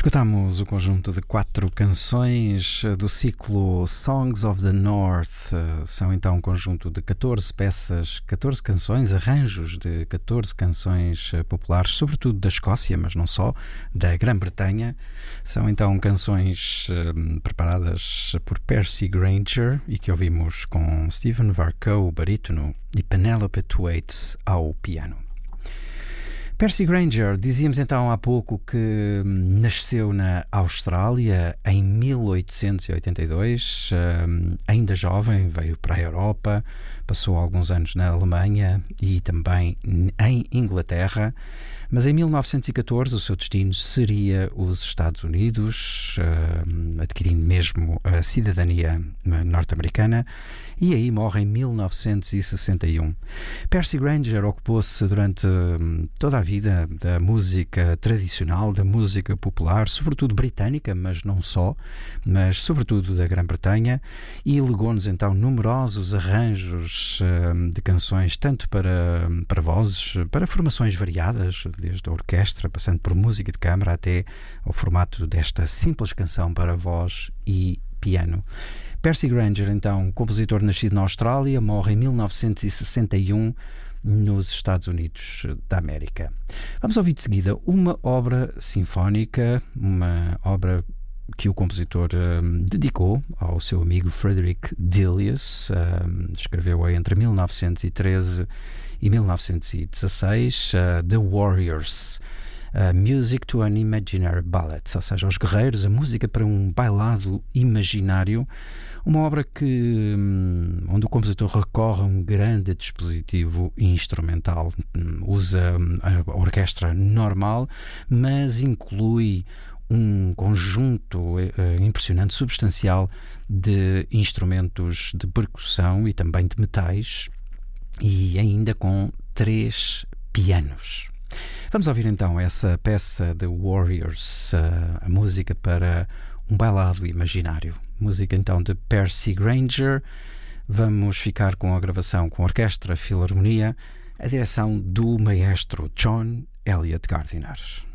Escutamos o conjunto de 4 canções do ciclo Songs of the North. São então um conjunto de 14 peças, 14 canções, arranjos de 14 canções populares, sobretudo da Escócia, mas não só, da Grã-Bretanha. São então canções preparadas por Percy Grainger e que ouvimos com Stephen Varco, barítono, e Penelope Thwaites ao piano. Percy Grainger, dizíamos então há pouco que nasceu na Austrália em 1882, ainda jovem, veio para a Europa, passou alguns anos na Alemanha e também em Inglaterra, mas em 1914 o seu destino seria os Estados Unidos, adquirindo mesmo a cidadania norte-americana, e aí morre em 1961. Percy Grainger ocupou-se durante toda a vida da música tradicional, da música popular, sobretudo britânica, mas não só, mas sobretudo da Grã-Bretanha, e legou-nos então numerosos arranjos de canções, tanto para vozes, para formações variadas, desde a orquestra, passando por música de câmara até ao formato desta simples canção para voz e piano. Percy Grainger, então, compositor nascido na Austrália, morre em 1961 nos Estados Unidos da América. Vamos ouvir de seguida uma obra sinfónica, uma obra que o compositor dedicou ao seu amigo Frederick Delius, escreveu-a entre 1913 e 1916, The Warriors, Music to an Imaginary Ballet, ou seja, Os Guerreiros, a música para um bailado imaginário, uma obra onde o compositor recorre a um grande dispositivo instrumental, usa a orquestra normal, mas inclui um conjunto impressionante, substancial de instrumentos de percussão e também de metais, e ainda com 3 pianos. Vamos ouvir então essa peça The Warriors, a música para um bailado imaginário. Música então de Percy Grainger. Vamos ficar com a gravação com a Orquestra Filarmonia, a direção do maestro John Elliott Gardiner.